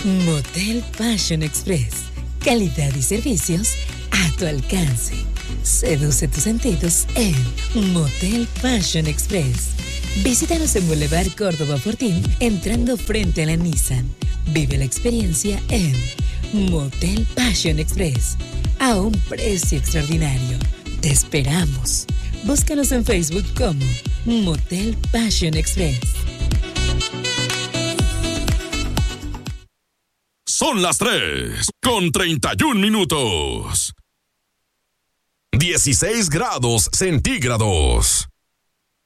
Motel Passion Express. Calidad y servicios a tu alcance. Seduce tus sentidos en Motel Passion Express. Visítanos en Boulevard Córdoba Fortín, entrando frente a la Nissan. Vive la experiencia en Motel Passion Express, a un precio extraordinario. Te esperamos. Búscanos en Facebook como Motel Passion Express. Son las 3:31. 16 grados centígrados.